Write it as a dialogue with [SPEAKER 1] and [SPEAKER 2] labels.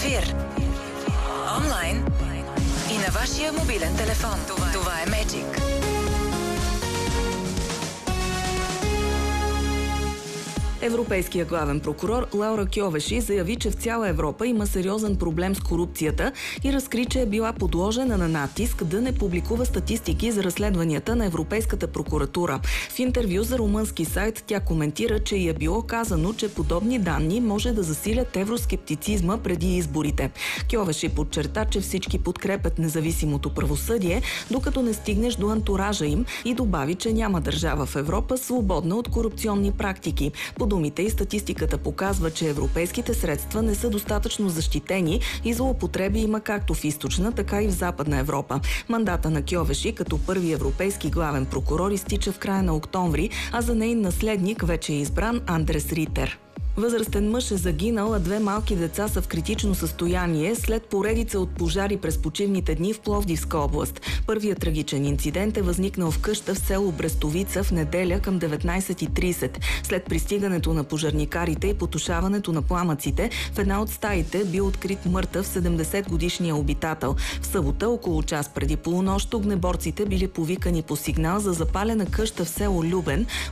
[SPEAKER 1] ефир. Онлайн и на вашия мобилен телефон. Това е Magic.
[SPEAKER 2] Европейският главен прокурор Лаура Кьовеши заяви, че в цяла Европа има сериозен проблем с корупцията и разкри, че е била подложена на натиск да не публикува статистики за разследванията на Европейската прокуратура. В интервю за румънски сайт тя коментира, че й е било казано, че подобни данни може да засилят евроскептицизма преди изборите. Кьовеши подчерта, че всички подкрепят независимото правосъдие, докато не стигнеш до антуража им, и добави, че няма държава в Европа свободна от корупционни практики. По думите и статистиката показва, че европейските средства не са достатъчно защитени и злоупотреби има както в източна, така и в Западна Европа. Мандата на Кьовеши като първи европейски главен прокурор изтича в края на октомври, а за нейн наследник вече е избран Андрес Ритер. Възрастен мъж е загинал, а 2 малки деца са в критично състояние след поредица от пожари през почивните дни в Пловдивска област. Първият трагичен инцидент е възникнал в къща в село Брестовица в неделя към 19:30. След пристигането на пожарникарите и потушаването на пламъците, в една от стаите бил открит мъртъв 70-годишния обитател. В събота, около час преди полунощ, огнеборците били повикани по сигнал за запалена къща в село Любен,